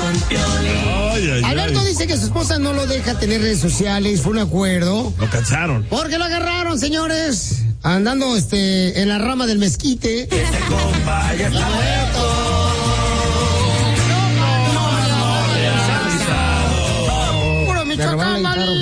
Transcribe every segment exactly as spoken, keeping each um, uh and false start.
Ay, ay, Alberto ay. dice que su esposa no lo deja tener redes sociales, fue un acuerdo. Lo cacharon. Porque lo agarraron, señores, andando este en la rama del mezquite. Ese compa ya está muerto. Puro Michoacán,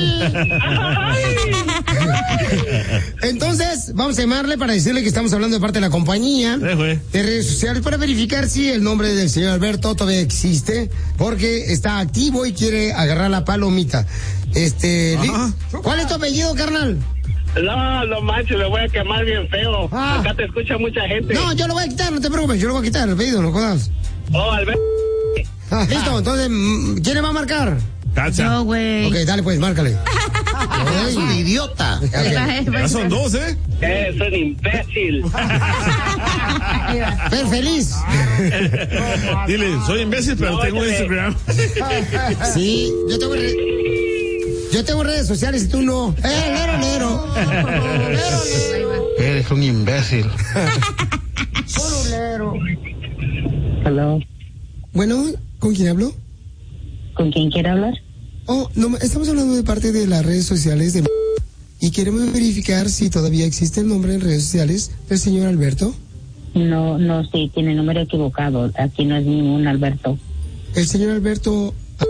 Entonces, vamos a llamarle para decirle que estamos hablando de parte de la compañía de redes sociales para verificar si el nombre del señor Alberto todavía existe, porque está activo y quiere agarrar la palomita. Este, li- ¿cuál es tu apellido, carnal? No, no manches, me voy a quemar bien feo. Ah. Acá te escucha mucha gente. No, yo lo voy a quitar, no te preocupes, yo lo voy a quitar el apellido, no jodas. Oh, Alberto. Ah, listo, entonces, mm, ¿quién le va a marcar? Yo, güey. Ok, dale pues, márcale. Es un idiota. Ya son dos, ¿eh? Es un imbécil. Pero feliz. Dile, soy imbécil, pero No, tengo dale. Instagram. Sí, yo tengo re- yo tengo redes sociales y tú no. Eh, lero, lero. Eres un imbécil. Solo lero. Hello. Bueno, ¿con quién hablo? ¿Con quién quiere hablar? Oh, no, estamos hablando de parte de las redes sociales de y queremos verificar si todavía existe el nombre en redes sociales del señor Alberto. No, no, sí, tiene número equivocado. Aquí no es ningún Alberto. El señor Alberto.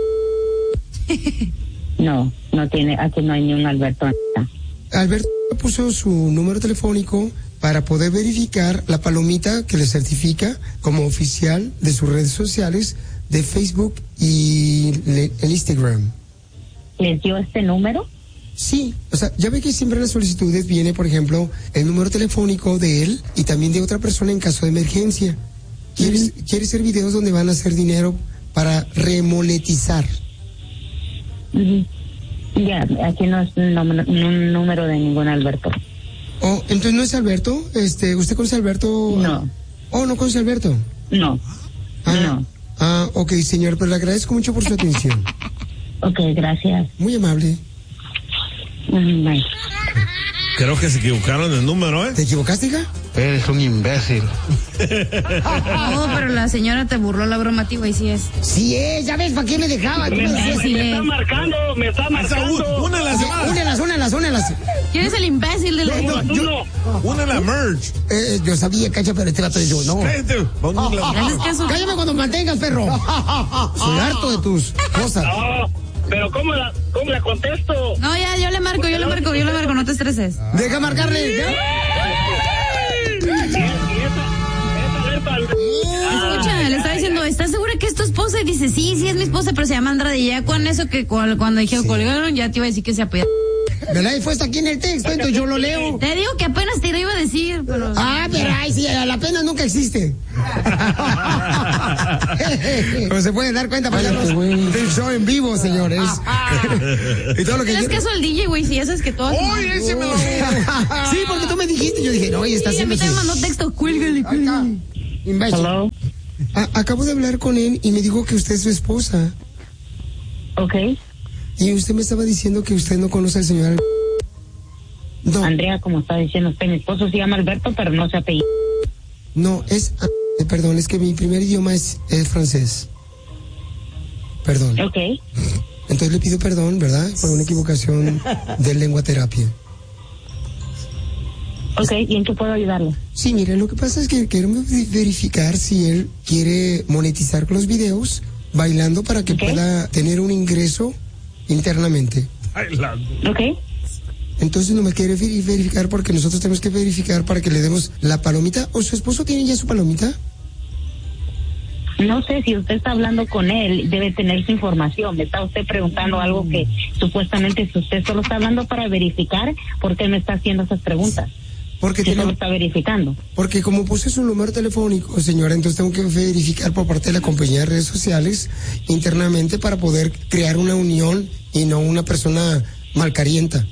No, no tiene, aquí no hay ni un Alberto. Alberto puso su número telefónico para poder verificar la palomita que le certifica como oficial de sus redes sociales de Facebook y le- el Instagram. ¿Les dio este número? Sí, o sea, ya ve que siempre en las solicitudes viene, por ejemplo, el número telefónico de él y también de otra persona en caso de emergencia. ¿Quieres, ¿quieres hacer videos donde van a hacer dinero para remonetizar? Ujú. Ya, aquí no es un número, un número de ningún Alberto. Oh, entonces no es Alberto. Este, ¿usted conoce a Alberto? No. Oh, no conoce a Alberto. No. Ah, No. Ah, ok, señor, pero le agradezco mucho por su atención. Ok, gracias. Muy amable. Mm, bye. Creo que se equivocaron el número, ¿eh? ¿Te equivocaste, hija? Eres un imbécil. Oh, pero la señora te burló la broma, tío, y sí es. Sí, es, ya ves, ¿para qué me dejaba? Tú Me, me me, decías, me sí, está eh. marcando, me está marcando. Una de las demás. Únelas, únelas, únelas. ¿Quién es el imbécil del Uno, uno. Una de la merge. Eh, yo sabía, cacha, pero este vato yo, no. Cállate. Pon un ¿Le haces caso? Cállame cuando mantengas, perro. Soy harto de tus cosas. No, pero ¿cómo la, cómo la contesto? No, ya, yo le marco, yo le marco, yo le marco, no te estreses. Deja marcarle. ¿ya? Y, y esa, esa alerta. Escucha, le estaba diciendo, ¿estás segura que es tu esposa? Y dice, sí, sí es mi esposa, pero se llama Andrade. Y ya con eso que cuando, cuando dijeron Sí. colgaron, ya te iba a decir que se apellida. ¿Verdad? Y fue hasta aquí en el texto, entonces yo lo leo. Te digo que apenas te lo iba a decir, pero... Ah, pero ay, sí, la pena nunca existe. Como se pueden dar cuenta, pues, del show en vivo, señores. Y todo lo que ¿Le das quiero- caso al D J, güey? Si eso es que todos... ¡Oye, ese me lo... Sí, porque tú me dijiste, yo dije, no, oye, está Sí, a mí haciendo también su- mandó texto, cuélgale, cuélgale. Imbécil. Hello. A- acabo de hablar con él y me dijo que usted es su esposa. Ok. Y usted me estaba diciendo que usted no conoce al señor Al- No, Andrea, como está diciendo usted, mi esposo se llama Alberto, pero no se apellida. no, es... eh, Perdón, es que mi primer idioma es, es francés. Perdón. Ok. Entonces le pido perdón, ¿verdad? Por una equivocación de lengua terapia. Ok, ¿y en qué puedo ayudarle? Sí, mire, lo que pasa es que quiero verificar si él quiere monetizar con los videos bailando para que Ok. pueda tener un ingreso internamente. Bailando. Ok. Entonces no me quiere veri- verificar porque nosotros tenemos que verificar para que le demos la palomita. ¿O su esposo tiene ya su palomita? No sé si usted está hablando con él, debe tener su información. Me está usted preguntando algo que supuestamente si usted solo está hablando para verificar, ¿por qué me está haciendo esas preguntas? Porque Si solo tenemos, está verificando. porque como puse su número telefónico, señora, entonces tengo que verificar por parte de la compañía de redes sociales internamente para poder crear una unión y no una persona malcarienta.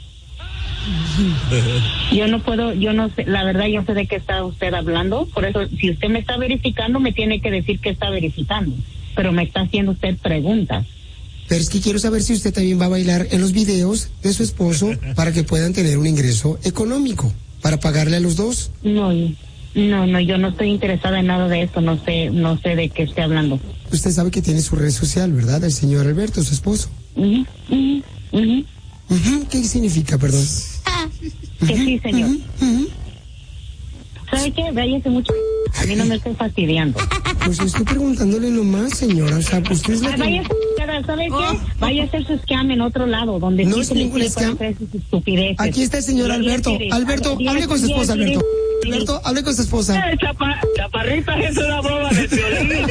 Yo no puedo, yo no sé, la verdad yo sé de qué está usted hablando, por eso si usted me está verificando me tiene que decir que está verificando, pero me está haciendo usted preguntas. Pero es que quiero saber si usted también va a bailar en los videos de su esposo para que puedan tener un ingreso económico, para pagarle a los dos. No, No, no, yo no estoy interesada en nada de esto, no sé, no sé de qué esté hablando. Usted sabe que tiene su red social, ¿verdad? El señor Alberto, su esposo. Uh-huh, uh-huh, uh-huh. Uh-huh. ¿Qué significa, perdón? Que sí, señor. Uh-huh, uh-huh. ¿Sabe qué? Váyase mucho. A mí no me estoy fastidiando. Pues estoy preguntándole nomás, señora. O sea, pues usted es la Ah, que... váyase, ¿sabe qué? Vaya a hacer su scam en otro lado, donde No sí es se le ningún puede scam. hacer sus estupideces. Aquí está el señor Y ahí Alberto. quiere- Alberto, y ahí hable con su quiere- esposa, Alberto. quiere- Alberto, hable con su esposa. Eh, chapa- chaparrita, es una broma de violín.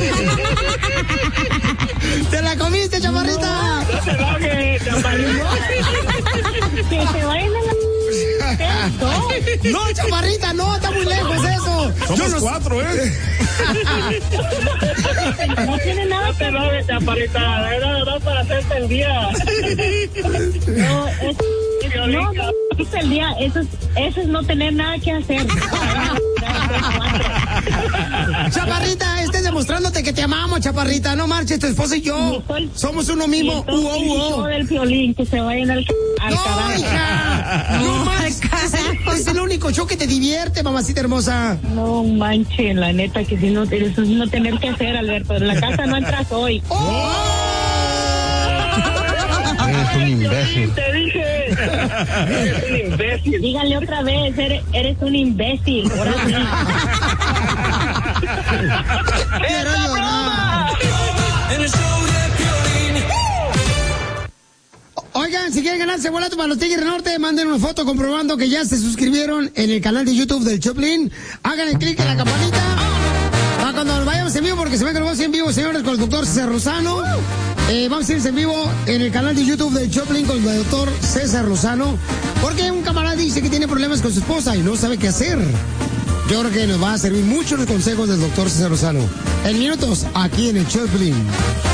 ¡Te la comiste, chaparrita! No te enojes, chaparrita. Que se vayan a la... No, chaparrita, no, está muy lejos eso. Somos Yo no- cuatro, ¿eh? No tiene nada No te que enojes, chaparrita. Era nada más para hacerte el día. No, es, es- no, no, es el día, eso es, eso es no tener nada que hacer. Chaparrita, estés demostrándote que te amamos, chaparrita. No marches, tu esposa y yo. somos uno mismo. Y entonces, Uo, y uo. todo del violín, que se vayan al, al No, carajo. hija. No marches. Es, es el único show que te divierte, mamacita hermosa. No manches, la neta que si no, eso es no tener que hacer, Alberto. En la casa no entras hoy. Eres un imbécil. Te dije. Eres un imbécil. Díganle otra vez, eres, eres un imbécil. Ahora sí. Quiero llorar. Oigan, si quieren ganarse boleto para los Tigres Norte, manden una foto comprobando que ya se suscribieron en el canal de YouTube del Choplin. Hagan clic en la campanita para cuando nos vayamos en vivo, porque se ve que nos vamos en vivo, señores, con el doctor César Lozano. Eh, vamos a irse en vivo en el canal de YouTube del Choplin con el doctor César Lozano, porque un camarada dice que tiene problemas con su esposa y no sabe qué hacer. Yo creo que nos va a servir mucho los consejos del doctor César Lozano. En minutos, aquí en el Choplin.